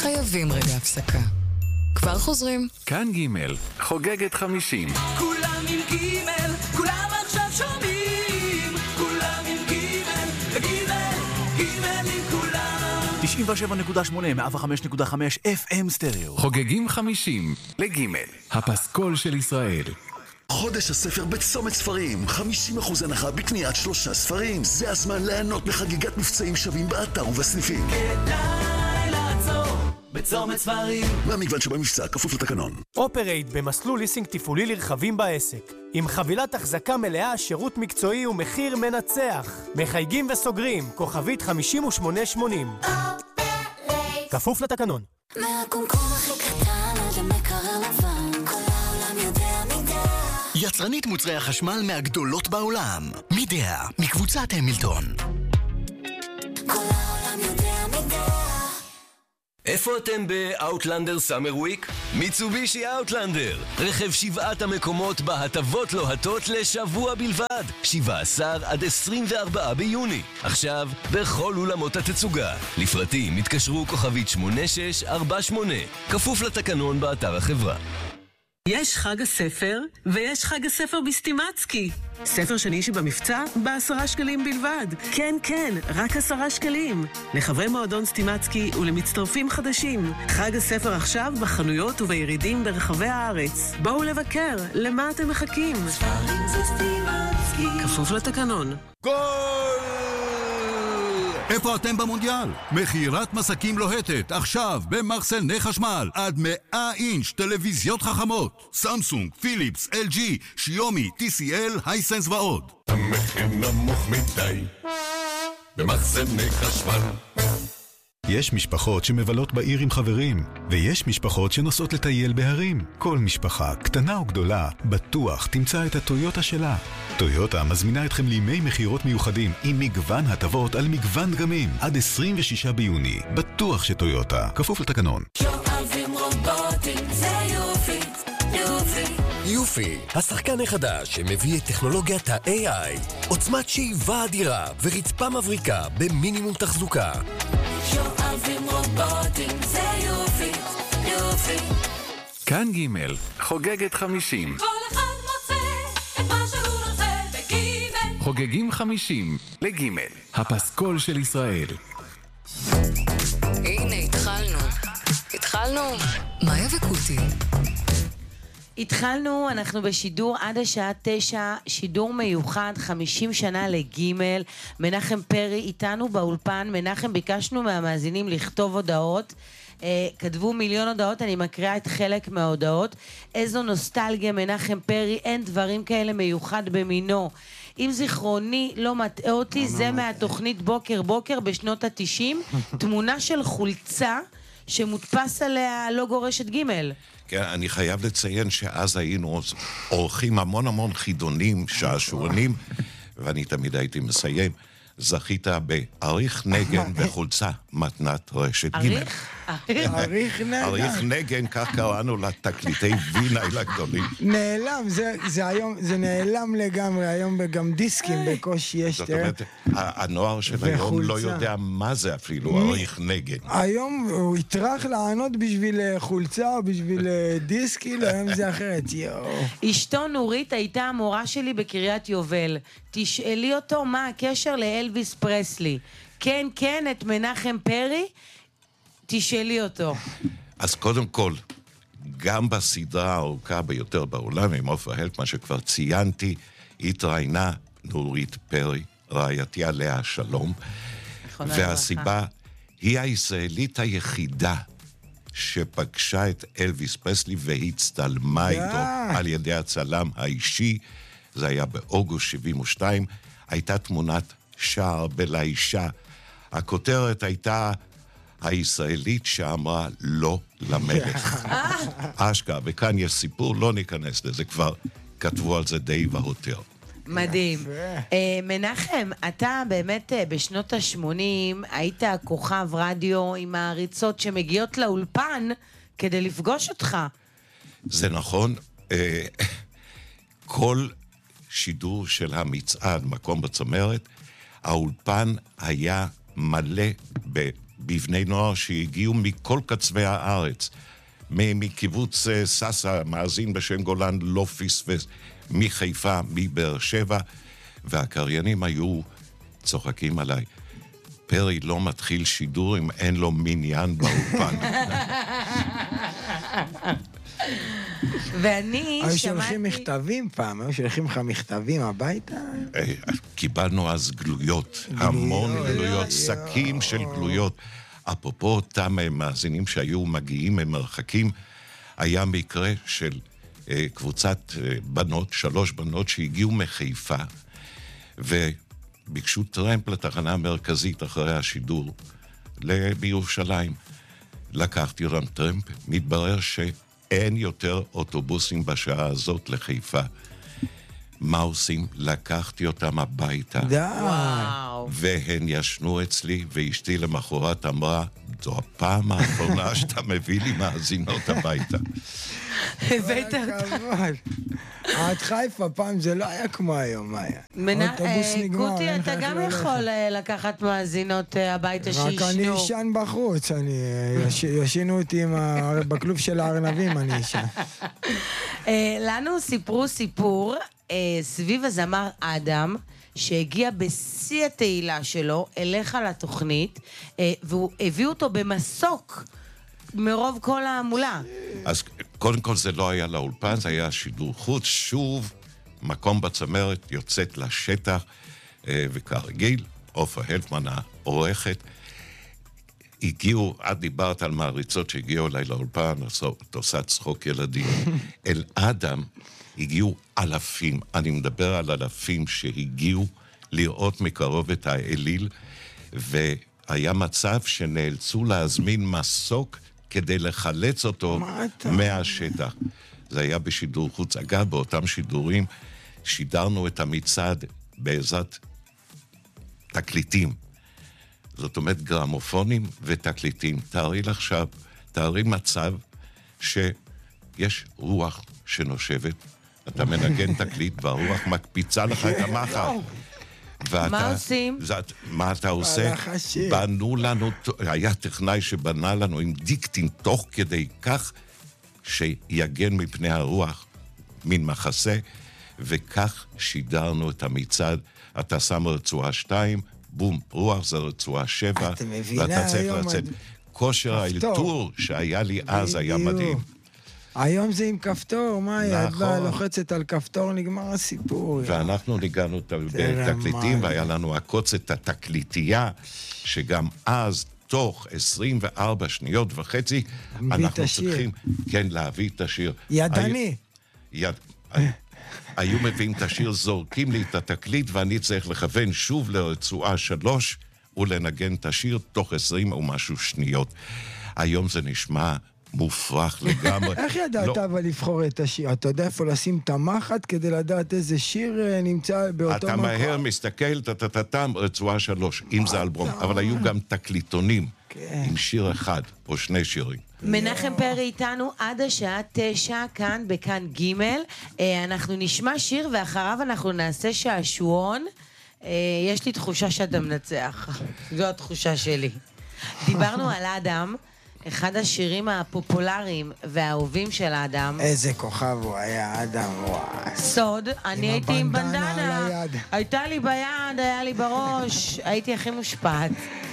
חייבים רגע הפסקה. כבר חוזרים. כאן ג' חוגגת 50. כולם עם גימל, כולם עכשיו שומעים. כולם עם גימל, וגימל, גימל עם כולם. 97.8, 105.5 FM סטריאו. חוגגים 50 לג' הפסקול של ישראל. חודש הספר בצומת ספרים, 50% הנחה בקניית 3 ספרים. זה הזמן ליהנות בחגיגת מבצעים שווים באתר ובסניפים. כדאי לעצור בצומת ספרים. והמגוון שבמבצע כפוף לתקנון. אופרייט במסלול ליסינג תפעולי לרכבים בעסק. עם חבילת החזקה מלאה, שירות מקצועי ומחיר מנצח. מחייגים וסוגרים, כוכבית 5880. אופרייט. כפוף לתקנון. מהקומקום הכי קטן עד המקרר לבן, כל העולם יודע מידע. יצרנית מוצרי החשמל מהגדולות בעולם. מידע, מקבוצת המילטון. כל העולם יודע מידע. איפה אתם באוטלנדר סאמר וויק? מיצובישי אוטלנדר, רכב 7 המקומות בהטבות לוהטות לשבוע בלבד, 17 עד 24 ביוני. עכשיו בכל אולמות התצוגה. לפרטים התקשרו כוכבית 8648, כפוף לתקנון באתר החברה. יש חג הספר, ויש חג הספר בסטימצקי. ספר שני שבמבצע, ב10 שקלים בלבד. כן, כן, רק 10 שקלים. לחברי מועדון סטימצקי ולמצטרפים חדשים. חג הספר עכשיו בחנויות ובירידים ברחבי הארץ. בואו לבקר, למה אתם מחכים? ספרים זה סטימצקי. כפוף לתקנון. גול! איפה אתם במונדיאל? מכירת מסקים לוהטת, עכשיו במחסני חשמל, עד 100 אינץ' טלוויזיות חכמות, סמסונג, פיליפס, LG, שיומי, TCL, הייסנס ועוד. המחיר נמוך מדי במחסני חשמל. יש משפחות שמבלות בעיר עם חברים, ויש משפחות שנוסעות לטייל בהרים. כל משפחה, קטנה או גדולה, בטוח תמצא את הטויוטה שלה. טויוטה מזמינה אתכם לימי מחירות מיוחדים עם מגוון הטבות על מגוון דגמים. עד 26 ביוני. בטוח שטויוטה. כפוף לתקנון. שואבים רובוטים, זה יופי, יופי. יופי, השחקן החדש שמביא את טכנולוגיית ה-AI, עוצמת שאיבה אדירה ורצפה מבריקה במינימום תחזוקה. שואבים רובוטים, זה יופי, יופי. כאן ג' חוגגת 50. כל אחד מוצא את מה שהוא רוצה בגימל. חוגגים 50 לג' הפסקול של ישראל. הנה, התחלנו. מאיה וקוטי. התחלנו, אנחנו בשידור עד השעה 9, שידור מיוחד, 50 שנה לגימל. מנחם פרי איתנו באולפן. מנחם, ביקשנו מהמאזינים לכתוב הודעות. כתבו מיליון הודעות, אני מקריאה את חלק מההודעות. איזו נוסטלגיה, מנחם פרי, אין דברים כאלה, מיוחד במינו. אם זיכרוני לא מטעה אותי, זה מהתוכנית בוקר בוקר בשנות ה-90, תמונה של חולצה שמודפס עליה לוגו רשת גימל. כן, אני חייב לציין שאז היינו עורכים המון חידונים, שעשועונים, ואני תמיד הייתי מסיים. זכית בעריך נגן בחולצה מתנת רשת ג'. עריך נגן. עריך נגן, כך קראנו לתקליטי וינייל הגדולים. נעלם, זה היום, זה נעלם לגמרי, היום גם דיסקים בקושי יש. זאת אומרת, הנוער של היום לא יודע מה זה אפילו עריך נגן. היום הוא יטרח לענות בשביל חולצה או בשביל דיסקים, היום זה אחרת, יואו. אשתו נורית הייתה המורה שלי בקריית יובל. תשאלי אותו מה הקשר לאלוויס פרסלי. כן, את מנחם פרי, תשאלי אותו. אז קודם כל, גם בסדרה הארוכה ביותר בעולם, עם עופרה הלפמן שכבר ציינתי, התראיינה נורית פרי, רעייתי עליה השלום, והסיבה היא הישראלית היחידה שפגשה את אלוויס פרסלי והצטלמה איתו על ידי הצלם האישי. זה היה באוגוסט 72, הייתה תמונת שער בלישה. הכותרת הייתה הישראלית שאמרה לא למלך. אשכרה, וכאן יש סיפור, לא ניכנס לזה, כבר כתבו על זה די והותר. מדהים. מנחם, אתה באמת בשנות ה-80 היית כוכב רדיו עם העריצות שמגיעות לאולפן כדי לפגוש אותך. זה נכון. כל שידור של המצעד, מקום בצמרת, האולפן היה מלא בבני נוער שהגיעו מכל קצווי הארץ, מקיבוץ ססה, מאזין בשם גולן לא פספס, מחיפה, מבאר שבע, והקריינים היו צוחקים עליי. פרי לא מתחיל שידור אם אין לו מניין באולפן. ואני שמעתי... היו שולחים מכתבים פעם, היו שולחים לך מכתבים הביתה? קיבלנו אז גלויות, המון גלויות, שקים של גלויות. אפרופו אותם מאזינים שהיו מגיעים ממרחקים, היה מקרה של קבוצת בנות, 3 בנות שהגיעו מחיפה, וביקשו טרמפ לתחנה המרכזית אחרי השידור בירושלים. לקחתי אותם טרמפ, מתברר שאין יותר אוטובוסים בשעה הזאת לחיפה. מה עושים? לקחתי אותם הביתה. והן ישנו אצלי, ואשתי למחרת אמרה, זו הפעם האחרונה שאתה מביא לי מאזינות הביתה. הבאת אותה. עד חיפה פעם זה לא היה כמו היום, מה היה? אוטובוס נגמר. גוטי, אתה גם יכול לקחת מאזינות הביתה שישנו. רק אני ישן בחוץ, ישינו אותי בכלוב של הארנבים, אני ישן. לנו סיפרו סיפור סביב הזמר אדם, שהגיע בשיא התהילה שלו אליך לתוכנית, והוא הביא אותו במסוק מרוב כל העמולה. אז קודם כל זה לא היה לאולפן, זה היה שידור חוץ, שוב מקום בצמרת יוצאת לשטח, וכרגיל, עופרה הלפמן העורכת, הגיעו, את דיברת על מעריצות שהגיעו אליי לאולפן, עושה צחוק ילדים. אל אדם הגיעו אלפים, אני מדבר על אלפים שהגיעו לראות מקרוב את האליל, והיה מצב שנאלצו להזמין מסוק כדי לחלץ אותו מהשטח. זה היה בשידור חוץ. אגב, באותם שידורים שידרנו את המצעד בעזרת תקליטים. זאת אומרת, גרמופונים ותקליטים. תארי מצב שיש רוח שנושבת, אתה מנגן תקליט והרוח מקפיצה לך את המחר. מה עושים? מה אתה עושה? בנו לנו, היה טכנאי שבנה לנו עם דיקטים תוך כדי כך שיגן מפני הרוח מן מחסה, וכך שידרנו את המצעד. אתה שם רצועה 2, בום, רוח זה רצועה 7, ואתה צריך לצאת. כושר האלתור שהיה לי אז היה מדהים. היום זה עם כפתור, מה היה? את באה לוחצת על כפתור, נגמר הסיפור. ואנחנו ניגענו בתקליטים, והיה לנו הקוצת התקליטייה, שגם אז, תוך 24 שניות וחצי, אנחנו צריכים, כן, להביא את השיר. ידני. היו מביאים את השיר, זורקים לי את התקליט, ואני צריך לכוון שוב לרצועה 3, ולנגן את השיר תוך 20 או משהו שניות. היום זה נשמע מופרך לגמרי. איך ידעת אבל לבחור את השיר? אתה יודע איפה לשים את המחט כדי לדעת איזה שיר נמצא באותו מקום? אתה מהר מסתכל, תתתתם, רצועה 3, אם זה אלבום. אבל היו גם תקליטונים, עם שיר אחד או 2 שירים. מנחם פרי איתנו עד השעה 9, כאן בכאן ג'. אנחנו נשמע שיר ואחריו אנחנו נעשה שעשועון. יש לי תחושה שאתה מנצח. זו התחושה שלי. דיברנו על אדם, אחד השירים הפופולריים והאהובים של אדם. איזה כוכב הוא היה, אדם, וואי. סוד, אני הייתי עם בנדנה. הייתה לי ביד, היה לי בראש, הייתי הכי מושפעת.